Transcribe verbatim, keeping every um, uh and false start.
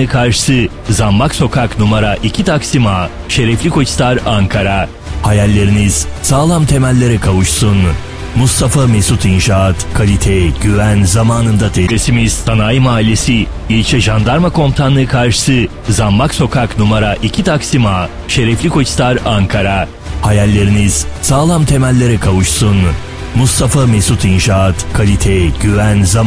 Karşısı Zambak Sokak numara iki Taksim A, Şerefli Koçhisar, Ankara. Hayalleriniz sağlam temellere kavuşsun. Mustafa Mesut İnşaat, kalite, güven zamanında tesisimiz Sanayi Mahallesi, İlçe Jandarma Komutanlığı Karşısı Zambak Sokak numara iki Taksim A, Şerefli Koçhisar, Ankara. Hayalleriniz sağlam temellere kavuşsun. Mustafa Mesut İnşaat, kalite, güven zamanında